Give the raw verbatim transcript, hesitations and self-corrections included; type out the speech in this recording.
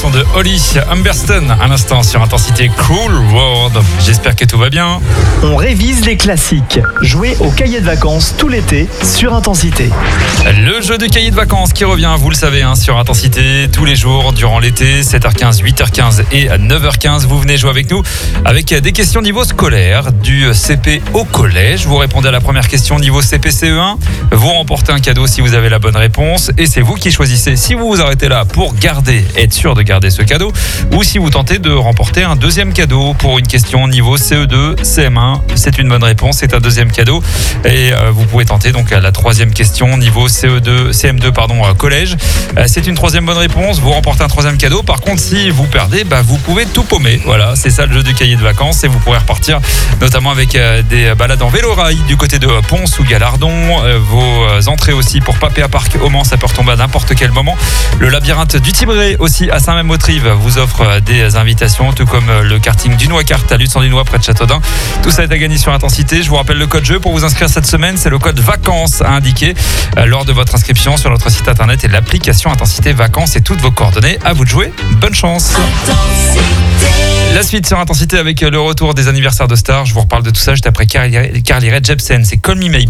son de Holly Humberstone, un instant sur Intensité Cruel World. J'espère que tout va bien. On révise les classiques. Jouez au cahier de vacances tout l'été sur Intensité. Le jeu du cahier de vacances qui revient, vous le savez, hein, sur Intensité tous les jours durant l'été, sept heures quinze, huit heures quinze et neuf heures quinze. Vous venez jouer avec nous avec des questions niveau scolaire, du C P au collège. Vous répondez à la première question niveau C P C E un. Vous remportez un cadeau si vous avez la bonne réponse. Et c'est vous qui choisissez si vous vous arrêtez là pour garder, être sûr de garder ce cadeau, ou si vous tentez de remporter un deuxième cadeau pour une question niveau C E deux, C M un. C'est une bonne réponse, c'est un deuxième cadeau. Et euh, vous pouvez tenter donc la troisième question niveau C E deux, C M deux pardon, euh, collège. Euh, c'est une troisième bonne réponse, vous remportez un troisième cadeau. Par contre, si vous perdez, bah, vous pouvez tout paumer. Voilà, c'est ça le jeu du cahier de vacances. Et vous pourrez repartir notamment avec euh, des balades en vélo-rail du côté de Pons ou Galardon. Euh, vos entrées aussi pour Papéa Park au Mans, ça peut retomber à n'importe quel moment. Le labyrinthe du Tibré aussi à Saint-Même-aux-Trives vous offre des invitations, tout comme le karting du Noix-Carte à Lutzan-du-Noix près de Châteaudun. Tout ça est à gagner sur Intensité. Je vous rappelle le code jeu pour vous inscrire cette semaine, c'est le code vacances à indiquer lors de votre inscription sur notre site internet et l'application Intensité Vacances et toutes vos coordonnées. À vous de jouer, bonne chance. La suite sur Intensité avec le retour des anniversaires de stars. Je vous reparle de tout ça juste après Carly Rae Jepsen, c'est Call Me Maybe.